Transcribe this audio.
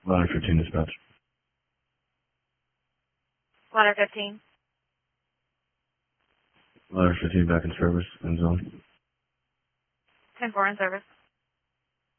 Ladder 15 dispatch. Ladder 15. Ladder 15 back in service, end zone. 10-4 in service.